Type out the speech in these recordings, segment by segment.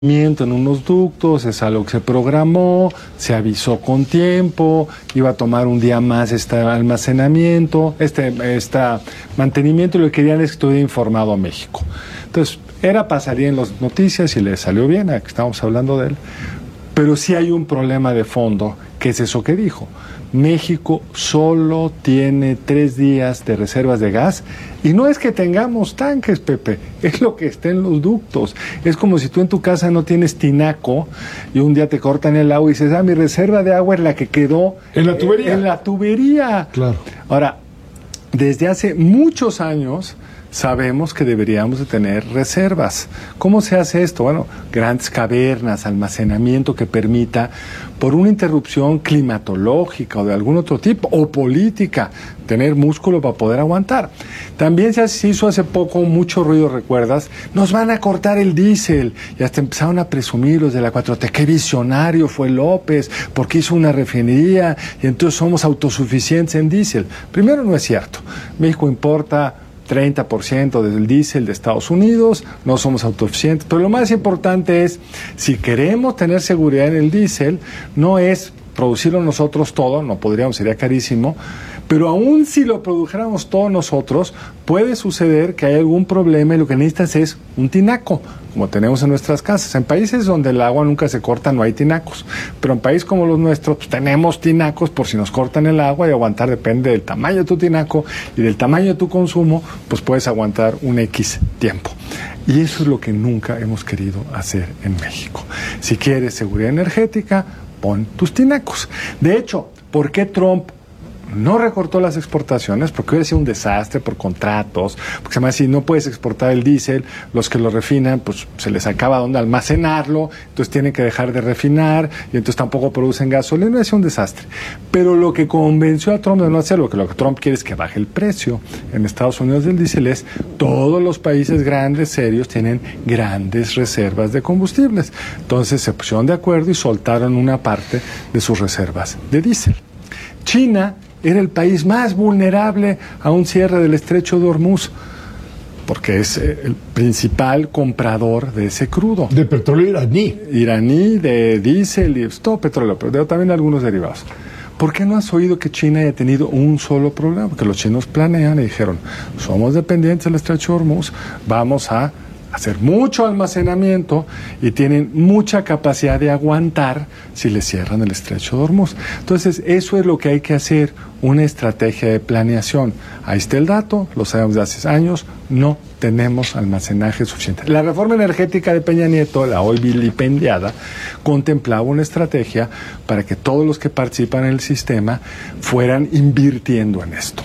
en unos ductos, es algo que se programó, se avisó con tiempo, iba a tomar un día más este almacenamiento, este mantenimiento, y lo que querían es que estuviera informado a México. Entonces, pasaría en las noticias y le salió bien, que estamos hablando de él, pero sí hay un problema de fondo, que es eso que dijo. México solo tiene 3 días de reservas de gas, y no es que tengamos tanques, Pepe, es lo que está en los ductos. Es como si tú en tu casa no tienes tinaco y un día te cortan el agua y dices, mi reserva de agua es la que quedó en la tubería. En la tubería. Claro. Ahora, desde hace muchos años sabemos que deberíamos de tener reservas. ¿Cómo se hace esto? Bueno, grandes cavernas, almacenamiento que permita, por una interrupción climatológica o de algún otro tipo, o política, tener músculo para poder aguantar. También se hizo hace poco mucho ruido, ¿recuerdas? Nos van a cortar el diésel. Y hasta empezaron a presumir los de la 4T. Qué visionario fue López, porque hizo una refinería y entonces somos autosuficientes en diésel. Primero, no es cierto. México importa 30% del diésel de Estados Unidos, no somos autosuficientes, pero lo más importante es, si queremos tener seguridad en el diésel, no es producirlo nosotros todo, no podríamos, sería carísimo, pero aún si lo produjéramos todos nosotros, puede suceder que hay algún problema y lo que necesitas es un tinaco, como tenemos en nuestras casas. En países donde el agua nunca se corta no hay tinacos, pero en países como los nuestros pues, tenemos tinacos por si nos cortan el agua, y aguantar depende del tamaño de tu tinaco y del tamaño de tu consumo, pues puedes aguantar un X tiempo. Y eso es lo que nunca hemos querido hacer en México. Si quieres seguridad energética, pon tus tinacos. De hecho, ¿por qué Trump no recortó las exportaciones? Porque hubiera sido un desastre por contratos, porque además si no puedes exportar el diésel, los que lo refinan, pues se les acaba donde almacenarlo, entonces tienen que dejar de refinar, y entonces tampoco producen gasolina, es un desastre. Pero lo que convenció a Trump de no hacerlo, que lo que Trump quiere es que baje el precio en Estados Unidos del diésel, es todos los países grandes, serios, tienen grandes reservas de combustibles. Entonces se pusieron de acuerdo y soltaron una parte de sus reservas de diésel. China era el país más vulnerable a un cierre del estrecho de Hormuz, porque es el principal comprador de ese crudo. De petróleo iraní. Iraní, de diésel, y todo petróleo, pero también algunos derivados. ¿Por qué no has oído que China haya tenido un solo problema? Porque los chinos planean y dijeron, somos dependientes del estrecho de Hormuz, vamos a hacer mucho almacenamiento y tienen mucha capacidad de aguantar si les cierran el estrecho de Hormuz. Entonces, eso es lo que hay que hacer, una estrategia de planeación. Ahí está el dato, lo sabemos de hace años, no tenemos almacenaje suficiente. La reforma energética de Peña Nieto, la hoy vilipendiada, contemplaba una estrategia para que todos los que participan en el sistema fueran invirtiendo en esto.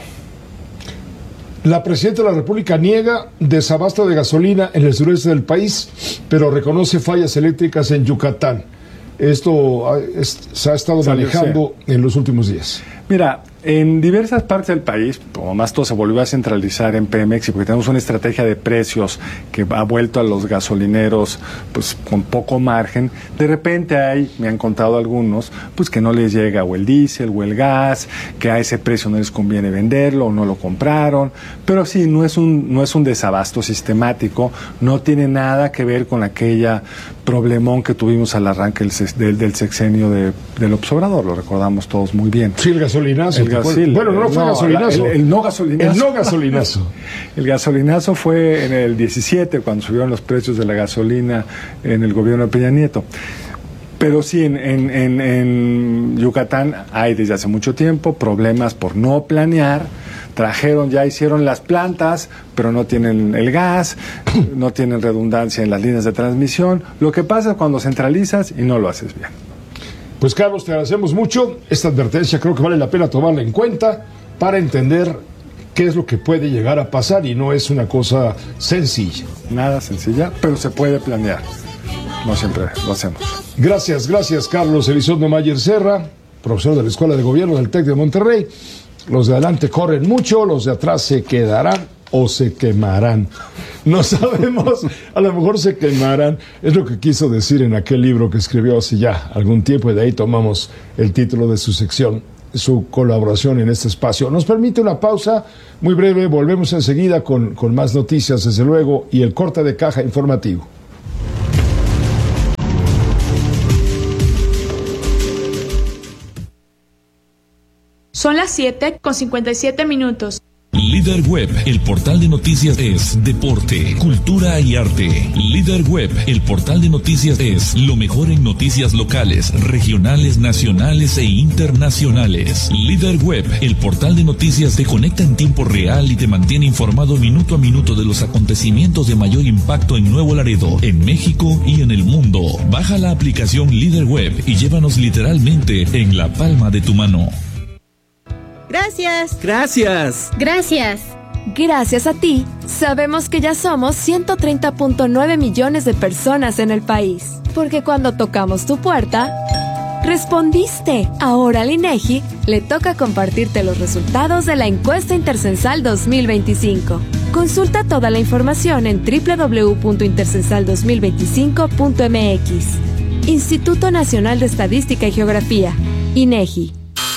La Presidenta de la República niega desabasto de gasolina en el sureste del país, pero reconoce fallas eléctricas en Yucatán. Esto se ha estado manejando en los últimos días. Mira, en diversas partes del país, como más todo se volvió a centralizar en Pemex, y porque tenemos una estrategia de precios que ha vuelto a los gasolineros pues con poco margen, de repente me han contado algunos, pues que no les llega o el diésel o el gas, que a ese precio no les conviene venderlo o no lo compraron, pero sí, no es un desabasto sistemático, no tiene nada que ver con aquella problemón que tuvimos al arranque del sexenio del López Obrador, lo recordamos todos muy bien. Sí, el gasolinazo. Bueno, no fue gasolinazo. El no gasolinazo. El no gasolinazo. El gasolinazo fue en el 17, cuando subieron los precios de la gasolina en el gobierno de Peña Nieto. Pero sí, en Yucatán hay desde hace mucho tiempo problemas por no planear. Hicieron las plantas, pero no tienen el gas, no tienen redundancia en las líneas de transmisión. Lo que pasa es cuando centralizas y no lo haces bien. Pues Carlos, te agradecemos mucho. Esta advertencia creo que vale la pena tomarla en cuenta para entender qué es lo que puede llegar a pasar, y no es una cosa sencilla. Nada sencilla, pero se puede planear. No siempre lo hacemos. Gracias, Carlos Elizondo Mayer Serra, profesor de la Escuela de Gobierno del TEC de Monterrey. Los de adelante corren mucho, los de atrás se quedarán o se quemarán. No sabemos, a lo mejor se quemarán, es lo que quiso decir en aquel libro que escribió hace ya algún tiempo, y de ahí tomamos el título de su sección, su colaboración en este espacio. Nos permite una pausa muy breve, volvemos enseguida con más noticias, desde luego, y el corte de caja informativo. Son las 7:57. Líder Web, el portal de noticias es deporte, cultura y arte. Líder Web, el portal de noticias es lo mejor en noticias locales, regionales, nacionales e internacionales. Líder Web, el portal de noticias te conecta en tiempo real y te mantiene informado minuto a minuto de los acontecimientos de mayor impacto en Nuevo Laredo, en México y en el mundo. Baja la aplicación Líder Web y llévanos literalmente en la palma de tu mano. Gracias. Gracias. Gracias. Gracias a ti, sabemos que ya somos 130.9 millones de personas en el país. Porque cuando tocamos tu puerta, respondiste. Ahora al INEGI le toca compartirte los resultados de la encuesta intercensal 2025. Consulta toda la información en www.intercensal2025.mx. Instituto Nacional de Estadística y Geografía, INEGI.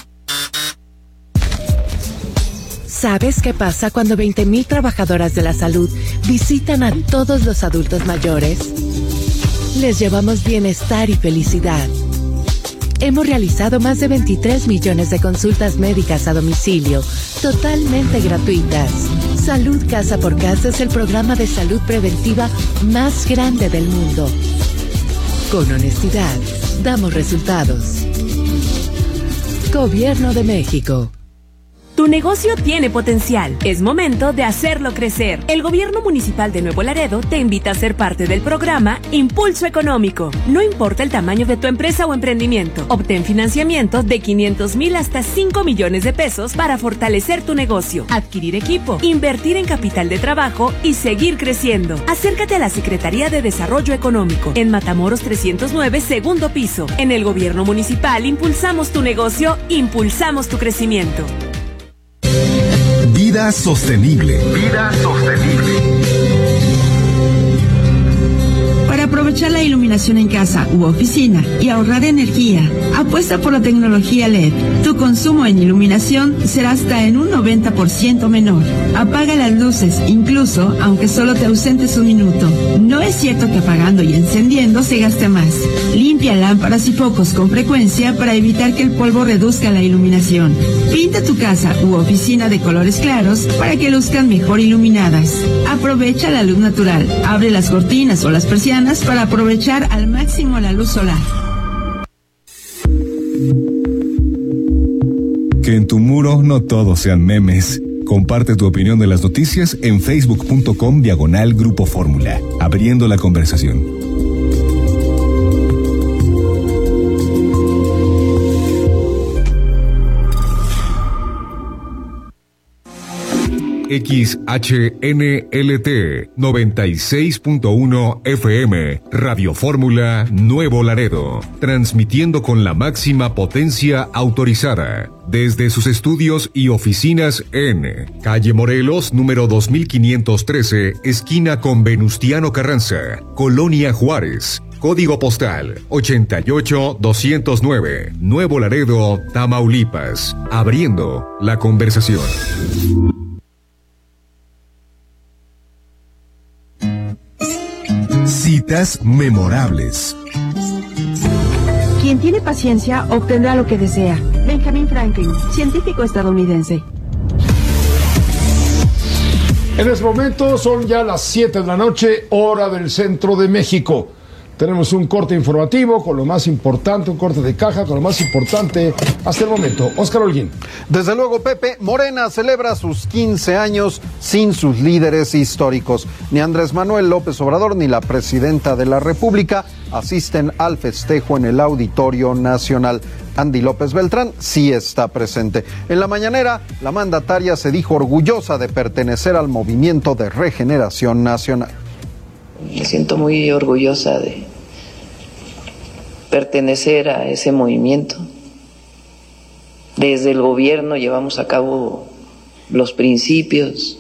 ¿Sabes qué pasa cuando 20,000 trabajadoras de la salud visitan a todos los adultos mayores? Les llevamos bienestar y felicidad. Hemos realizado más de 23 millones de consultas médicas a domicilio, totalmente gratuitas. Salud Casa por Casa es el programa de salud preventiva más grande del mundo. Con honestidad, damos resultados. Gobierno de México. Tu negocio tiene potencial. Es momento de hacerlo crecer. El Gobierno Municipal de Nuevo Laredo te invita a ser parte del programa Impulso Económico. No importa el tamaño de tu empresa o emprendimiento. Obtén financiamiento de 500,000 hasta 5 millones de pesos para fortalecer tu negocio, adquirir equipo, invertir en capital de trabajo y seguir creciendo. Acércate a la Secretaría de Desarrollo Económico en Matamoros 309, segundo piso. En el Gobierno Municipal impulsamos tu negocio, impulsamos tu crecimiento. Vida sostenible. Vida sostenible. Para aprovechar la iluminación en casa u oficina y ahorrar energía, apuesta por la tecnología LED. Tu consumo en iluminación será hasta en un 90% menor. Apaga las luces, incluso aunque solo te ausentes un minuto. No es cierto que apagando y encendiendo se gaste más. Limpia lámparas y focos con frecuencia para evitar que el polvo reduzca la iluminación. Pinta tu casa u oficina de colores claros para que luzcan mejor iluminadas. Aprovecha la luz natural. Abre las cortinas o las persianas para aprovechar al máximo la luz solar. Que en tu muro no todos sean memes. Comparte tu opinión de las noticias en facebook.com/Grupo Fórmula, abriendo la conversación. XHNLT 96.1 FM, Radio Fórmula Nuevo Laredo, transmitiendo con la máxima potencia autorizada, desde sus estudios y oficinas en Calle Morelos, número 2513, esquina con Venustiano Carranza, Colonia Juárez. Código postal 88209, Nuevo Laredo, Tamaulipas, abriendo la conversación. Citas memorables. Quien tiene paciencia obtendrá lo que desea. Benjamin Franklin, científico estadounidense. En este momento son ya las 7 de la noche, hora del centro de México. Tenemos un corte informativo con lo más importante, un corte de caja con lo más importante hasta el momento. Óscar Holguín. Desde luego, Pepe, Morena celebra sus 15 años sin sus líderes históricos. Ni Andrés Manuel López Obrador ni la presidenta de la República asisten al festejo en el Auditorio Nacional. Andy López Beltrán sí está presente. En la mañanera, la mandataria se dijo orgullosa de pertenecer al Movimiento de Regeneración Nacional. Me siento muy orgullosa de pertenecer a ese movimiento. Desde el gobierno llevamos a cabo los principios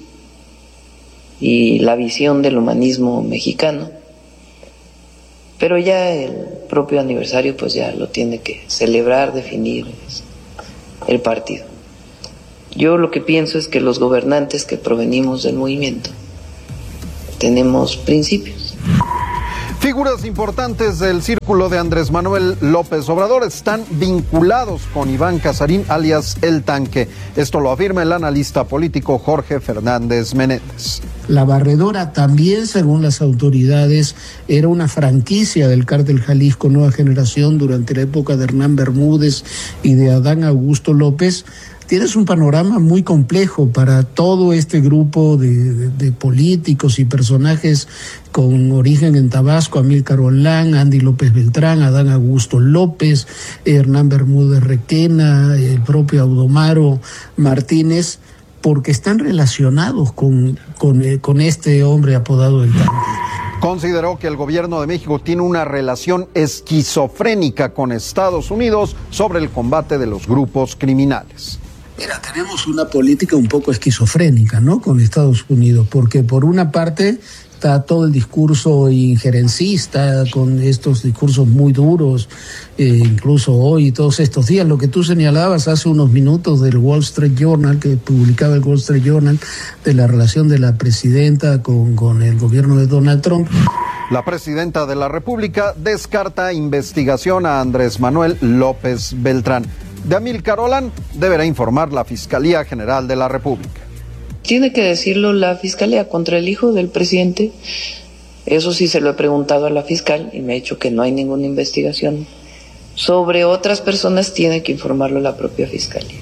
y la visión del humanismo mexicano, pero ya el propio aniversario pues ya lo tiene que celebrar, definir el partido. Yo lo que pienso es que los gobernantes que provenimos del movimiento tenemos principios. Figuras importantes del círculo de Andrés Manuel López Obrador están vinculados con Iván Casarín, alias El Tanque. Esto lo afirma el analista político Jorge Fernández Menéndez. La Barredora también, según las autoridades, era una franquicia del Cártel Jalisco Nueva Generación durante la época de Hernán Bermúdez y de Adán Augusto López. Tienes un panorama muy complejo para todo este grupo de políticos y personajes con origen en Tabasco: Amílcar Olán, Andy López Beltrán, Adán Augusto López, Hernán Bermúdez Requena, el propio Audomaro Martínez, porque están relacionados con este hombre apodado El Tanque. Consideró que el gobierno de México tiene una relación esquizofrénica con Estados Unidos sobre el combate de los grupos criminales. Mira, tenemos una política un poco esquizofrénica, ¿no?, con Estados Unidos, porque por una parte está todo el discurso injerencista, con estos discursos muy duros, incluso hoy, todos estos días, lo que tú señalabas hace unos minutos del Wall Street Journal, que publicaba el Wall Street Journal, de la relación de la presidenta con el gobierno de Donald Trump. La presidenta de la República descarta investigación a Andrés Manuel López Beltrán. De Amílcar Olán deberá informar la Fiscalía General de la República. Tiene que decirlo la Fiscalía contra el hijo del presidente. Eso sí se lo he preguntado a la fiscal y me ha dicho que no hay ninguna investigación. Sobre otras personas tiene que informarlo la propia Fiscalía.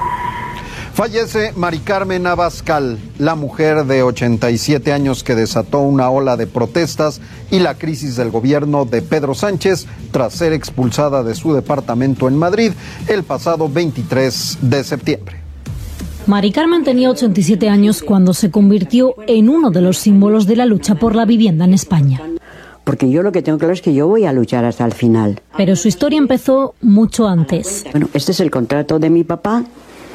Fallece Mari Carmen Abascal, la mujer de 87 años que desató una ola de protestas y la crisis del gobierno de Pedro Sánchez tras ser expulsada de su departamento en Madrid el pasado 23 de septiembre. Mari Carmen tenía 87 años cuando se convirtió en uno de los símbolos de la lucha por la vivienda en España. Porque yo lo que tengo claro es que yo voy a luchar hasta el final. Pero su historia empezó mucho antes. Bueno, este es el contrato de mi papá,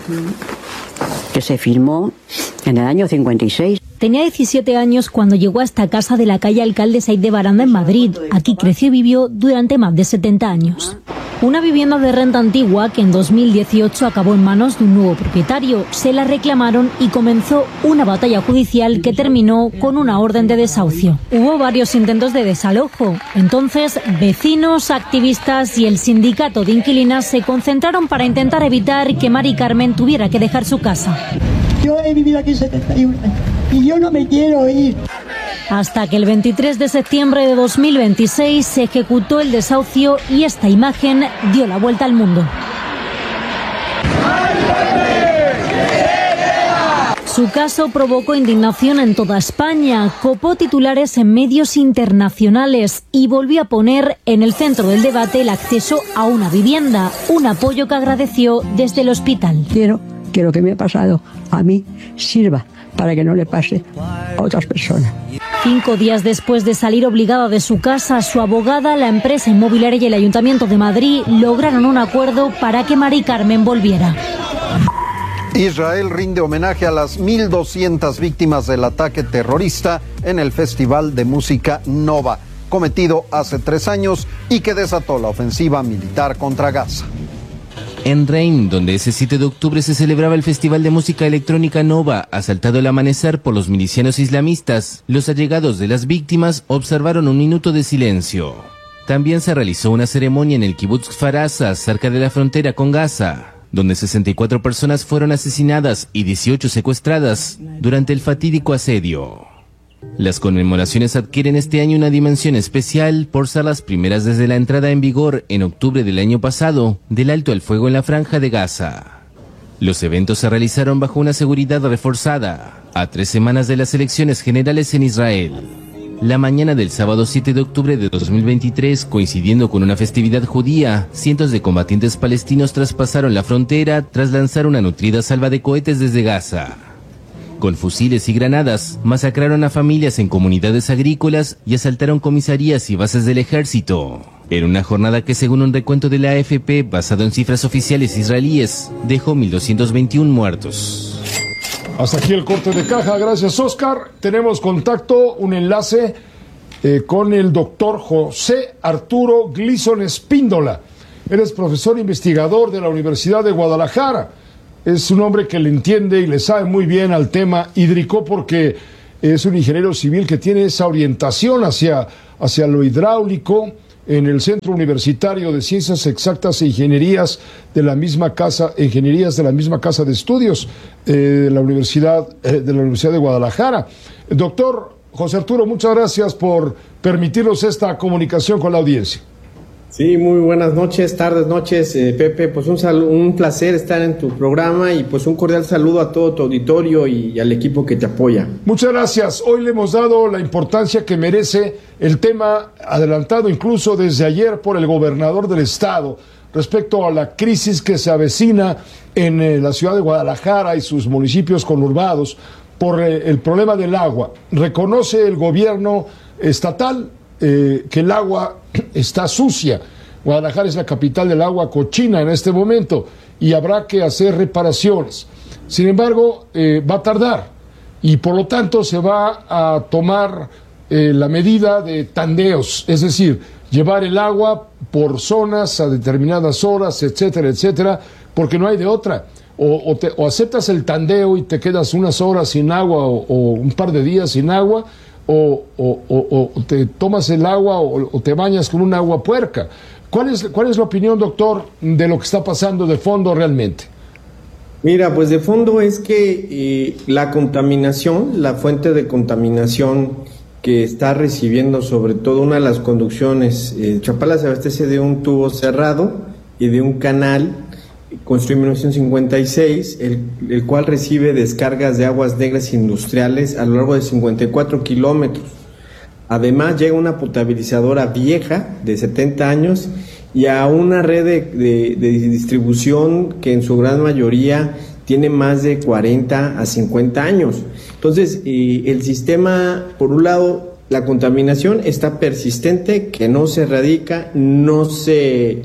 que se firmó en el año 56. Tenía 17 años cuando llegó a esta casa de la calle Alcalde Saiz de Baranda en Madrid. Aquí creció y vivió durante más de 70 años. Una vivienda de renta antigua que en 2018 acabó en manos de un nuevo propietario. Se la reclamaron y comenzó una batalla judicial que terminó con una orden de desahucio. Hubo varios intentos de desalojo. Entonces, vecinos, activistas y el sindicato de inquilinas se concentraron para intentar evitar que Mari Carmen tuviera que dejar su casa. Yo he vivido aquí 71 años y yo no me quiero ir. Hasta que el 23 de septiembre de 2026 se ejecutó el desahucio y esta imagen dio la vuelta al mundo. Su caso provocó indignación en toda España, copó titulares en medios internacionales y volvió a poner en el centro del debate el acceso a una vivienda, un apoyo que agradeció desde el hospital. Quiero que lo que me ha pasado a mí sirva para que no le pase a otras personas. 5 días después de salir obligada de su casa, su abogada, la empresa inmobiliaria y el Ayuntamiento de Madrid lograron un acuerdo para que Mari Carmen volviera. Israel rinde homenaje a las 1.200 víctimas del ataque terrorista en el Festival de Música Nova, cometido hace 3 años y que desató la ofensiva militar contra Gaza. En Reim, donde ese 7 de octubre se celebraba el Festival de Música Electrónica Nova, asaltado al amanecer por los milicianos islamistas, los allegados de las víctimas observaron un minuto de silencio. También se realizó una ceremonia en el Kibutz Kfar Aza, cerca de la frontera con Gaza, donde 64 personas fueron asesinadas y 18 secuestradas durante el fatídico asedio. Las conmemoraciones adquieren este año una dimensión especial por ser las primeras desde la entrada en vigor en octubre del año pasado del alto al fuego en la franja de Gaza. Los eventos se realizaron bajo una seguridad reforzada, a 3 semanas de las elecciones generales en Israel. La mañana del sábado 7 de octubre de 2023, coincidiendo con una festividad judía, cientos de combatientes palestinos traspasaron la frontera tras lanzar una nutrida salva de cohetes desde Gaza. Con fusiles y granadas, masacraron a familias en comunidades agrícolas y asaltaron comisarías y bases del ejército. En una jornada que, según un recuento de la AFP, basado en cifras oficiales israelíes, dejó 1.221 muertos. Hasta aquí el corte de caja, gracias Oscar. Tenemos contacto, un enlace con el doctor José Arturo Gleason Espíndola. Él es profesor investigador de la Universidad de Guadalajara. Es un hombre que le entiende y le sabe muy bien al tema hídrico porque es un ingeniero civil que tiene esa orientación hacia lo hidráulico en el Centro Universitario de Ciencias Exactas e Ingenierías de la misma casa de estudios de la Universidad de Guadalajara. Doctor José Arturo, muchas gracias por permitirnos esta comunicación con la audiencia. Sí, muy buenas noches, tardes, noches, Pepe. Pues un placer estar en tu programa y pues un cordial saludo a todo tu auditorio y al equipo que te apoya. Muchas gracias. Hoy le hemos dado la importancia que merece el tema, adelantado incluso desde ayer por el gobernador del estado, respecto a la crisis que se avecina en la ciudad de Guadalajara y sus municipios conurbados por el problema del agua. Reconoce el gobierno estatal que el agua está sucia. Guadalajara es la capital del agua cochina en este momento y habrá que hacer reparaciones. Sin embargo, va a tardar y por lo tanto se va a tomar la medida de tandeos, es decir, llevar el agua por zonas a determinadas horas, etcétera, etcétera, porque no hay de otra. O aceptas el tandeo y te quedas unas horas sin agua o un par de días sin agua, o te tomas el agua o te bañas con un agua puerca. ¿Cuál es la opinión, doctor, de lo que está pasando de fondo realmente? Mira, pues de fondo es que la contaminación, la fuente de contaminación que está recibiendo sobre todo una de las conducciones, Chapala se abastece de un tubo cerrado y de un canal construido en 1956, el cual recibe descargas de aguas negras industriales a lo largo de 54 kilómetros. Además llega una potabilizadora vieja de 70 años y a una red de distribución que en su gran mayoría tiene más de 40 a 50 años. Entonces, el sistema, por un lado, la contaminación está persistente, que no se erradica, no se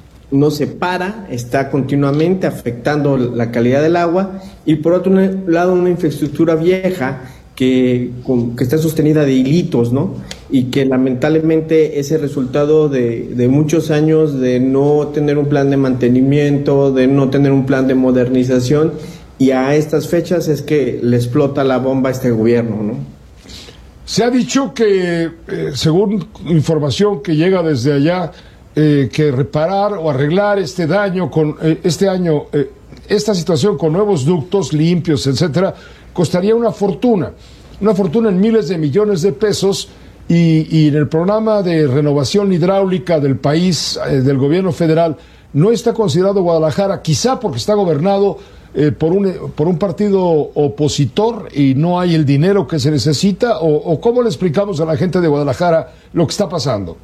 para, está continuamente afectando la calidad del agua, y por otro lado una infraestructura vieja que está sostenida de hilitos, ¿no? Y que lamentablemente es el resultado de muchos años de no tener un plan de mantenimiento, de no tener un plan de modernización, y a estas fechas es que le explota la bomba a este gobierno, ¿no? Se ha dicho que, según información que llega desde allá, que reparar o arreglar este daño esta situación con nuevos ductos limpios, etcétera, costaría una fortuna en miles de millones de pesos, y en el programa de renovación hidráulica del país, del gobierno federal, no está considerado Guadalajara, quizá porque está gobernado por un partido opositor y no hay el dinero que se necesita, o ¿cómo le explicamos a la gente de Guadalajara lo que está pasando?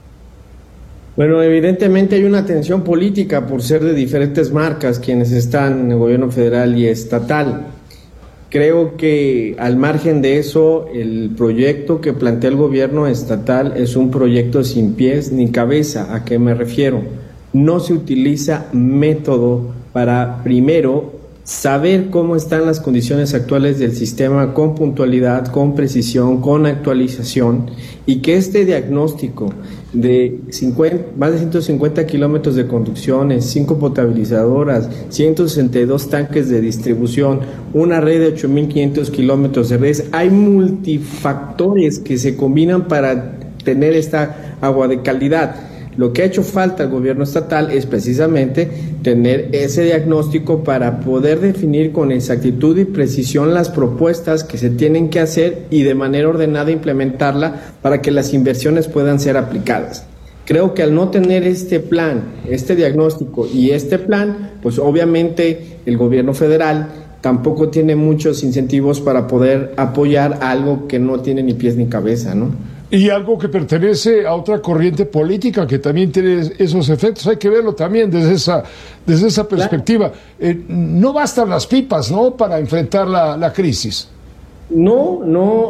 Bueno, evidentemente hay una tensión política por ser de diferentes marcas quienes están en el gobierno federal y estatal. Creo que al margen de eso, el proyecto que plantea el gobierno estatal es un proyecto sin pies ni cabeza. ¿A qué me refiero? No se utiliza método para, primero, saber cómo están las condiciones actuales del sistema con puntualidad, con precisión, con actualización, y que este diagnóstico de más de 150 kilómetros de conducciones, 5 potabilizadoras, 162 tanques de distribución, una red de 8.500 kilómetros de redes, hay multifactores que se combinan para tener esta agua de calidad. Lo que ha hecho falta al gobierno estatal es precisamente tener ese diagnóstico para poder definir con exactitud y precisión las propuestas que se tienen que hacer y de manera ordenada implementarla para que las inversiones puedan ser aplicadas. Creo que al no tener este plan, este diagnóstico y este plan, pues obviamente el gobierno federal tampoco tiene muchos incentivos para poder apoyar algo que no tiene ni pies ni cabeza, ¿no? Y algo que pertenece a otra corriente política que también tiene esos efectos. Hay que verlo también desde esa perspectiva. No bastan las pipas, ¿no?, para enfrentar la crisis. No,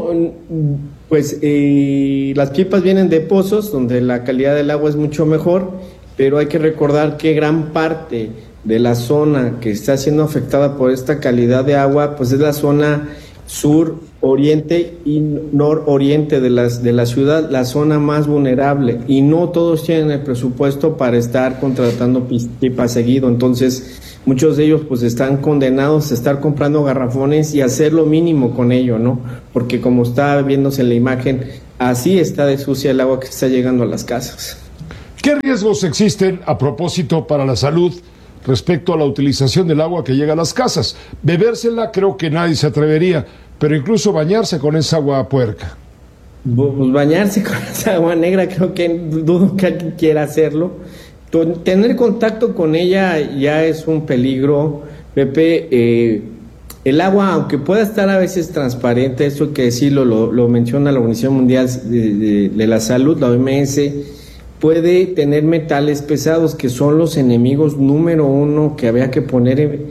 pues las pipas vienen de pozos donde la calidad del agua es mucho mejor, pero hay que recordar que gran parte de la zona que está siendo afectada por esta calidad de agua, pues es la zona sur oriente y nororiente de la ciudad, la zona más vulnerable, y no todos tienen el presupuesto para estar contratando pipas seguido. Entonces muchos de ellos pues están condenados a estar comprando garrafones y hacer lo mínimo con ello, ¿no? Porque como está viéndose en la imagen, así está de sucia el agua que está llegando a las casas. ¿Qué riesgos existen a propósito para la salud respecto a la utilización del agua que llega a las casas? Bebérsela creo que nadie se atrevería, pero incluso bañarse con esa agua puerca. Pues bañarse con esa agua negra, creo que dudo que alguien quiera hacerlo. Tener contacto con ella ya es un peligro, Pepe. El agua, aunque pueda estar a veces transparente, eso que sí lo menciona la Organización Mundial de la Salud, la OMS, puede tener metales pesados que son los enemigos número uno que había que poner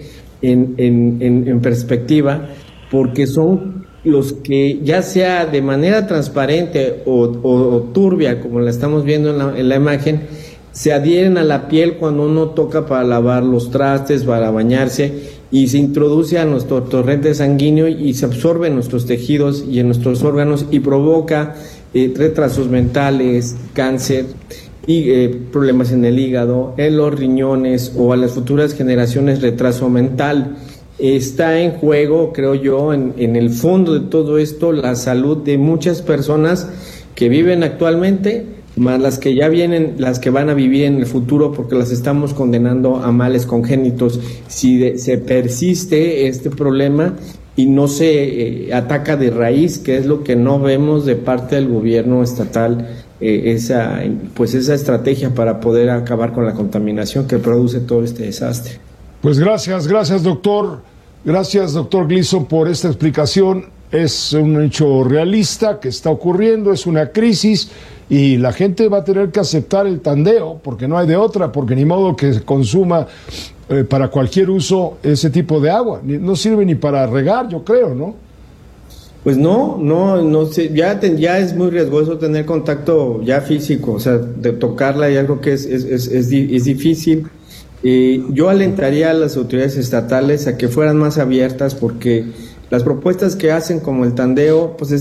en perspectiva, porque son los que, ya sea de manera transparente o turbia, como la estamos viendo en la imagen, se adhieren a la piel cuando uno toca para lavar los trastes, para bañarse, y se introduce a nuestro torrente sanguíneo y se absorbe en nuestros tejidos y en nuestros órganos y provoca retrasos mentales, cáncer y problemas en el hígado, en los riñones, o a las futuras generaciones retraso mental. Está en juego, creo yo, en el fondo de todo esto, la salud de muchas personas que viven actualmente, más las que ya vienen, las que van a vivir en el futuro, porque las estamos condenando a males congénitos. Si se persiste este problema y no se ataca de raíz, que es lo que no vemos de parte del gobierno estatal, esa estrategia para poder acabar con la contaminación que produce todo este desastre. Pues gracias doctor. Gracias, doctor Gleason, por esta explicación. Es un hecho realista que está ocurriendo, es una crisis, y la gente va a tener que aceptar el tandeo, porque no hay de otra, porque ni modo que se consuma para cualquier uso ese tipo de agua. No sirve ni para regar, yo creo, ¿no? Pues no sé, ya es muy riesgoso tener contacto ya físico, o sea, de tocarla y algo que es difícil. Yo alentaría a las autoridades estatales a que fueran más abiertas, porque las propuestas que hacen como el tandeo, pues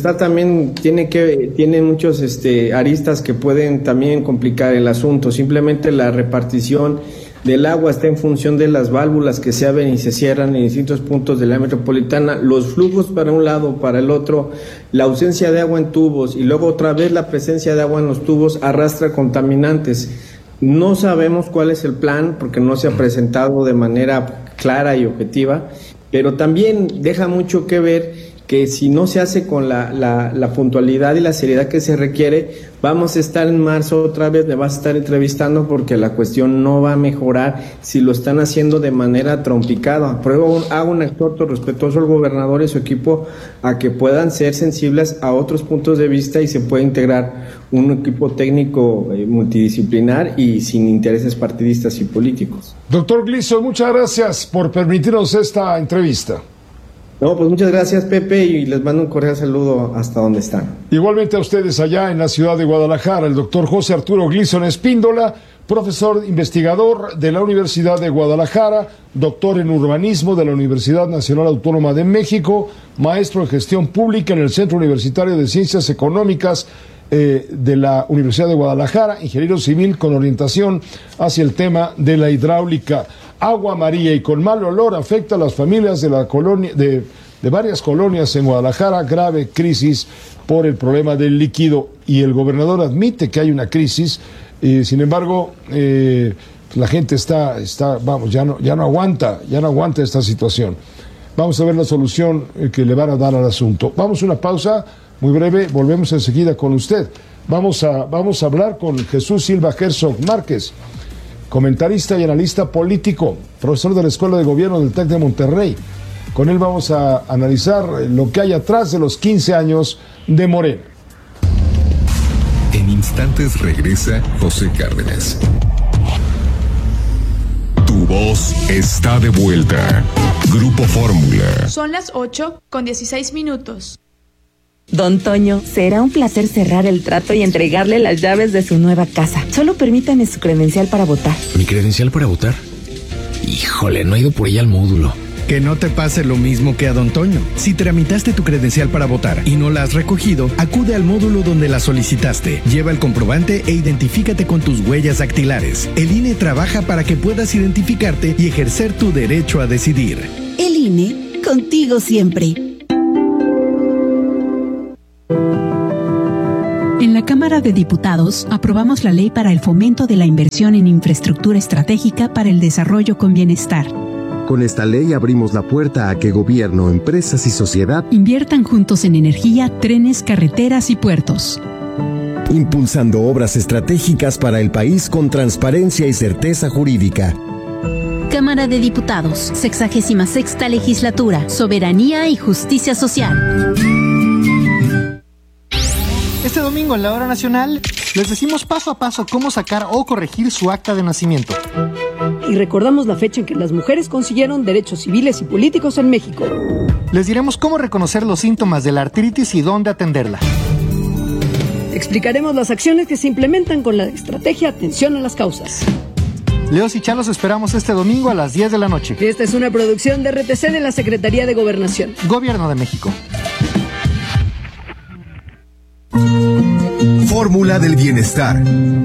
tiene muchos aristas que pueden también complicar el asunto. Simplemente la repartición del agua está en función de las válvulas que se abren y se cierran en distintos puntos de la metropolitana, los flujos para un lado, para el otro, la ausencia de agua en tubos y luego otra vez la presencia de agua en los tubos arrastra contaminantes. No sabemos cuál es el plan porque no se ha presentado de manera clara y objetiva, pero también deja mucho que ver que si no se hace con la puntualidad y la seriedad que se requiere, vamos a estar en marzo otra vez, me vas a estar entrevistando, porque la cuestión no va a mejorar si lo están haciendo de manera trompicada. Pero hago un exhorto respetuoso al gobernador y su equipo a que puedan ser sensibles a otros puntos de vista y se pueda integrar un equipo técnico multidisciplinar y sin intereses partidistas y políticos. Doctor Gleason, muchas gracias por permitirnos esta entrevista. No, pues muchas gracias, Pepe, y les mando un cordial saludo hasta donde están. Igualmente a ustedes allá en la ciudad de Guadalajara, el doctor José Arturo Gleason Espíndola, profesor investigador de la Universidad de Guadalajara, doctor en urbanismo de la Universidad Nacional Autónoma de México, maestro en gestión pública en el Centro Universitario de Ciencias Económicas de la Universidad de Guadalajara, ingeniero civil con orientación hacia el tema de la hidráulica. Agua amarilla y con mal olor afecta a las familias de la colonia, de varias colonias en Guadalajara, grave crisis por el problema del líquido, y el gobernador admite que hay una crisis, sin embargo la gente ya no aguanta esta situación. Vamos a ver la solución que le van a dar al asunto. Vamos a una pausa muy breve, volvemos enseguida con usted. Vamos a hablar con Jesús Silva Herzog Márquez, comentarista y analista político, profesor de la Escuela de Gobierno del TEC de Monterrey. Con él vamos a analizar lo que hay atrás de los 15 años de Morena. En instantes regresa José Cárdenas. Tu voz está de vuelta. Grupo Fórmula. Son las 8:16. Don Toño, será un placer cerrar el trato y entregarle las llaves de su nueva casa. Solo permítame su credencial para votar. ¿Mi credencial para votar? Híjole, no he ido por ella al módulo. Que no te pase lo mismo que a Don Toño. Si tramitaste tu credencial para votar y no la has recogido, acude al módulo donde la solicitaste. Lleva el comprobante e identifícate con tus huellas dactilares. El INE trabaja para que puedas identificarte y ejercer tu derecho a decidir. El INE, contigo siempre. En la Cámara de Diputados aprobamos la ley para el fomento de la inversión en infraestructura estratégica para el desarrollo con bienestar. Con esta ley abrimos la puerta a que gobierno, empresas y sociedad inviertan juntos en energía, trenes, carreteras y puertos. Impulsando obras estratégicas para el país con transparencia y certeza jurídica. Cámara de Diputados, 66ª Legislatura, Soberanía y Justicia Social. Este domingo en la Hora Nacional les decimos paso a paso cómo sacar o corregir su acta de nacimiento. Y recordamos la fecha en que las mujeres consiguieron derechos civiles y políticos en México. Les diremos cómo reconocer los síntomas de la artritis y dónde atenderla. Explicaremos las acciones que se implementan con la estrategia Atención a las Causas. Leos y Chalos esperamos este domingo a las 10 de la noche. Esta es una producción de RTC de la Secretaría de Gobernación. Gobierno de México. Fórmula del bienestar.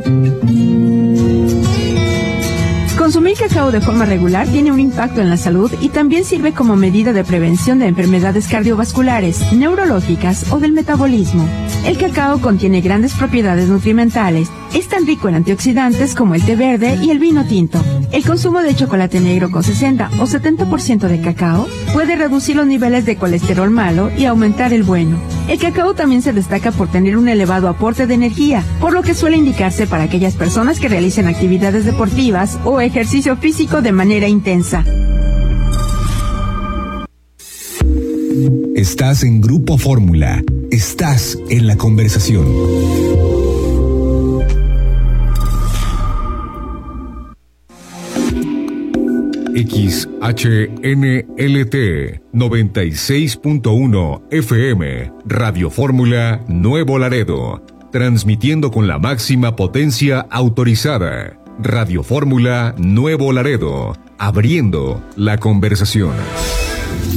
Consumir cacao de forma regular tiene un impacto en la salud y también sirve como medida de prevención de enfermedades cardiovasculares, neurológicas o del metabolismo. El cacao contiene grandes propiedades nutrimentales. Es tan rico en antioxidantes como el té verde y el vino tinto. El consumo de chocolate negro con 60 o 70% de cacao puede reducir los niveles de colesterol malo y aumentar el bueno. El cacao también se destaca por tener un elevado aporte de energía, por lo que suele indicarse para aquellas personas que realicen actividades deportivas o ejercicio físico de manera intensa. Estás en Grupo Fórmula. Estás en la conversación. XHNLT 96.1 FM Radio Fórmula Nuevo Laredo, transmitiendo con la máxima potencia autorizada. Radio Fórmula Nuevo Laredo, abriendo la conversación.